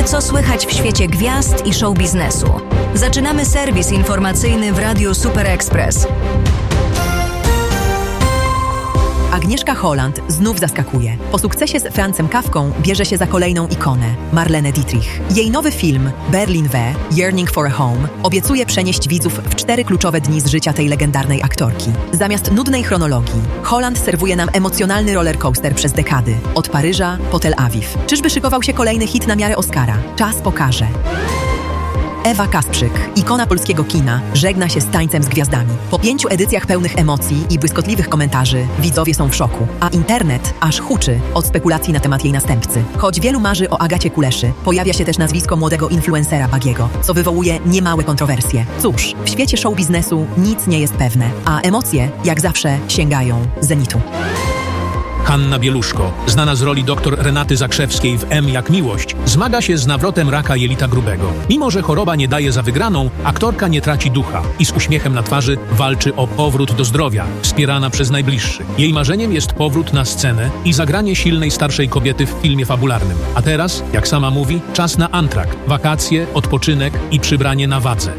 Co słychać w świecie gwiazd i show biznesu? Zaczynamy serwis informacyjny w Radiu Super Express. Agnieszka Holland znów zaskakuje. Po sukcesie z Francem Kafką bierze się za kolejną ikonę, Marlene Dietrich. Jej nowy film, Berlin W. Yearning for a Home, obiecuje przenieść widzów w 4 kluczowe dni z życia tej legendarnej aktorki. Zamiast nudnej chronologii, Holland serwuje nam emocjonalny rollercoaster przez dekady, od Paryża po Tel Awiw. Czyżby szykował się kolejny hit na miarę Oscara? Czas pokaże. Ewa Kasprzyk, ikona polskiego kina, żegna się z Tańcem z Gwiazdami. Po 5 edycjach pełnych emocji i błyskotliwych komentarzy widzowie są w szoku, a internet aż huczy od spekulacji na temat jej następcy. Choć wielu marzy o Agacie Kuleszy, pojawia się też nazwisko młodego influencera Bagiego, co wywołuje niemałe kontrowersje. Cóż, w świecie show biznesu nic nie jest pewne, a emocje, jak zawsze, sięgają zenitu. Hanna Bieluszko, znana z roli dr Renaty Zakrzewskiej w M jak miłość, zmaga się z nawrotem raka jelita grubego. Mimo że choroba nie daje za wygraną, aktorka nie traci ducha i z uśmiechem na twarzy walczy o powrót do zdrowia, wspierana przez najbliższych. Jej marzeniem jest powrót na scenę i zagranie silnej starszej kobiety w filmie fabularnym. A teraz, jak sama mówi, czas na antrakt, wakacje, odpoczynek i przybranie na wadze.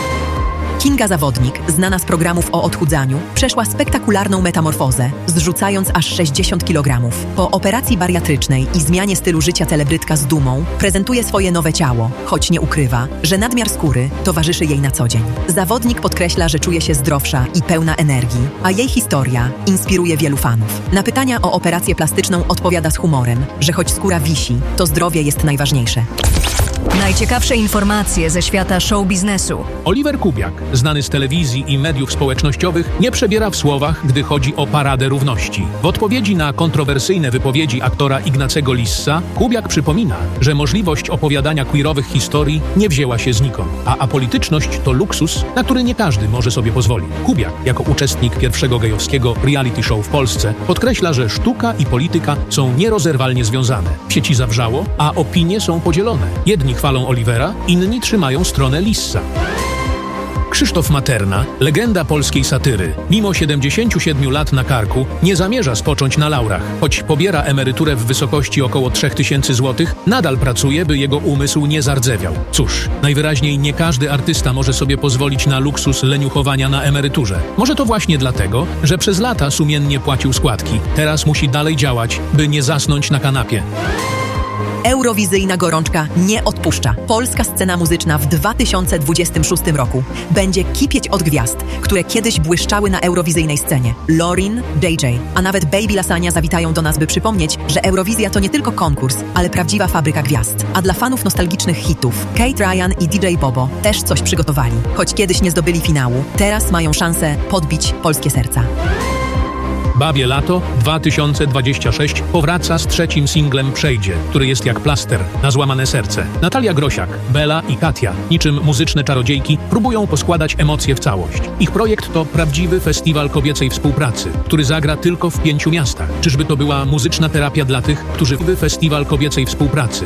Kinga Zawodnik, znana z programów o odchudzaniu, przeszła spektakularną metamorfozę, zrzucając aż 60 kg. Po operacji bariatrycznej i zmianie stylu życia celebrytka z dumą prezentuje swoje nowe ciało, choć nie ukrywa, że nadmiar skóry towarzyszy jej na co dzień. Zawodnik podkreśla, że czuje się zdrowsza i pełna energii, a jej historia inspiruje wielu fanów. Na pytania o operację plastyczną odpowiada z humorem, że choć skóra wisi, to zdrowie jest najważniejsze. Najciekawsze informacje ze świata show biznesu. Oliver Kubiak, znany z telewizji i mediów społecznościowych, nie przebiera w słowach, gdy chodzi o Paradę Równości. W odpowiedzi na kontrowersyjne wypowiedzi aktora Ignacego Lissa, Kubiak przypomina, że możliwość opowiadania queerowych historii nie wzięła się znikąd, a apolityczność to luksus, na który nie każdy może sobie pozwolić. Kubiak, jako uczestnik pierwszego gejowskiego reality show w Polsce, podkreśla, że sztuka i polityka są nierozerwalnie związane. W sieci zawrzało, a opinie są podzielone. Jedni chwalą Olivera, inni trzymają stronę Lissa. Krzysztof Materna, legenda polskiej satyry, mimo 77 lat na karku, nie zamierza spocząć na laurach. Choć pobiera emeryturę w wysokości około 3000 zł, nadal pracuje, by jego umysł nie zardzewiał. Cóż, najwyraźniej nie każdy artysta może sobie pozwolić na luksus leniuchowania na emeryturze. Może to właśnie dlatego, że przez lata sumiennie płacił składki. Teraz musi dalej działać, by nie zasnąć na kanapie. Eurowizyjna gorączka nie odpuszcza. Polska scena muzyczna w 2026 roku będzie kipieć od gwiazd, które kiedyś błyszczały na eurowizyjnej scenie. Lorin, JJ, a nawet Baby Lasagna zawitają do nas, by przypomnieć, że Eurowizja to nie tylko konkurs, ale prawdziwa fabryka gwiazd. A dla fanów nostalgicznych hitów, Kate Ryan i DJ Bobo też coś przygotowali. Choć kiedyś nie zdobyli finału, teraz mają szansę podbić polskie serca. Babie Lato 2026 powraca z 3. singlem Przejdzie, który jest jak plaster na złamane serce. Natalia Grosiak, Bela i Katia, niczym muzyczne czarodziejki, próbują poskładać emocje w całość. Ich projekt to prawdziwy festiwal kobiecej współpracy, który zagra tylko w 5 miastach. Czyżby to była muzyczna terapia dla tych, którzy festiwal kobiecej współpracy,